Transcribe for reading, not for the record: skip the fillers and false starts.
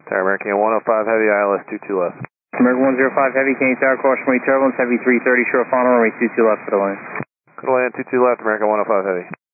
Tower American 105 Heavy, ILS 22 left. American 105 Heavy, Canadian Tower, caution runway turbulence, Heavy 330, short final runway 22 left for the line. Good land, 22 left, American 105 Heavy.